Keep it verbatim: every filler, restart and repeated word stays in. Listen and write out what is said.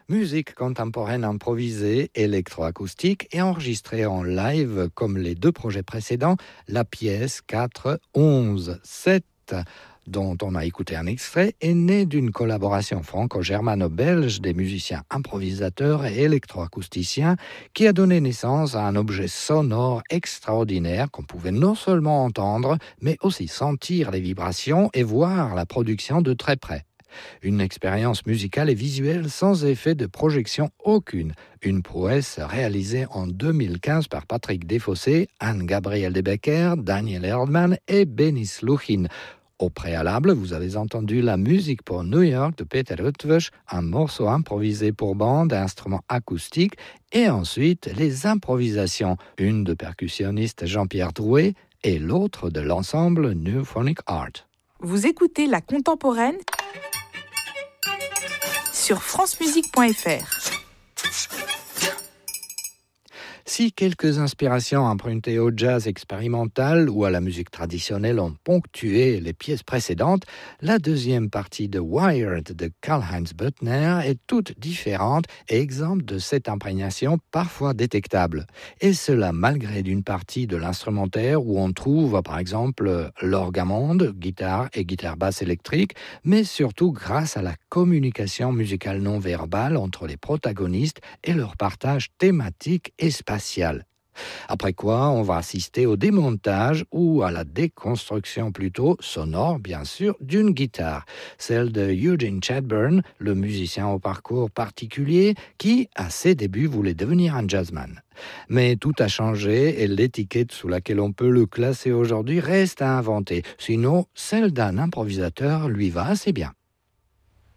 Musique contemporaine improvisée, électroacoustique et enregistrée en live comme les deux projets précédents, la pièce quatre onze sept dont on a écouté un extrait, est née d'une collaboration franco-germano-belge des musiciens improvisateurs et électroacousticiens qui a donné naissance à un objet sonore extraordinaire qu'on pouvait non seulement entendre, mais aussi sentir les vibrations et voir la production de très près. Une expérience musicale et visuelle sans effet de projection aucune. Une prouesse réalisée en deux mille quinze par Patrick Desfossés, Anne-Gabrielle de Becker, Daniel Erdmann et Benis Luchin. Au préalable, vous avez entendu la musique pour New York de Peter Eötvös, un morceau improvisé pour bande, instruments acoustiques, et ensuite les improvisations, une de percussionniste Jean-Pierre Drouet et l'autre de l'ensemble New Phonic Art. Vous écoutez La Contemporaine sur france musique point f r. Si quelques inspirations empruntées au jazz expérimental ou à la musique traditionnelle ont ponctué les pièces précédentes, la deuxième partie de Wired de Karlheinz Büttner est toute différente et exempte de cette imprégnation parfois détectable. Et cela malgré d'une partie de l'instrumentaire où on trouve par exemple l'orgue à monde, guitare et guitare basse électrique, mais surtout grâce à la communication musicale non verbale entre les protagonistes et leur partage thématique et spatial. Après quoi, on va assister au démontage ou à la déconstruction plutôt sonore, bien sûr, d'une guitare, celle de Eugene Chadbourne, le musicien au parcours particulier qui, à ses débuts, voulait devenir un jazzman. Mais tout a changé et l'étiquette sous laquelle on peut le classer aujourd'hui reste à inventer, sinon celle d'un improvisateur lui va assez bien.